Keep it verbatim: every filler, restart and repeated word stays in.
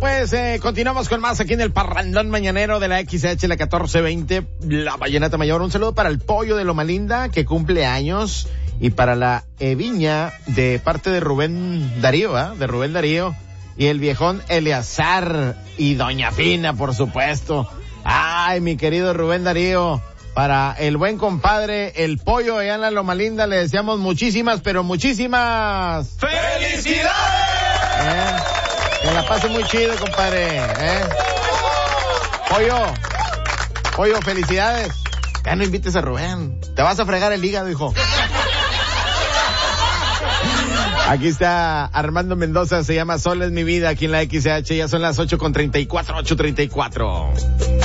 pues eh, continuamos con más aquí en el Parrandón Mañanero de la X H, la catorce veinte, la Vallenata Mayor. Un saludo para el Pollo de Loma Linda, que cumple años, y para la Eviña, de parte de Rubén Darío, ¿eh? de Rubén Darío, y el viejón Eleazar, y Doña Fina, por supuesto. Ay, mi querido Rubén Darío, para el buen compadre, el Pollo allá en la Loma Linda, le deseamos muchísimas, pero muchísimas ¡felicidades! ¿Eh? Que la pase muy chido, compadre, ¿eh? Pollo, Pollo, felicidades. Ya no invites a Rubén, te vas a fregar el hígado, hijo. Aquí está Armando Mendoza, se llama Sol es mi vida, aquí en la X H, ya son las ocho con treinta y cuatro, ocho treinta y cuatro.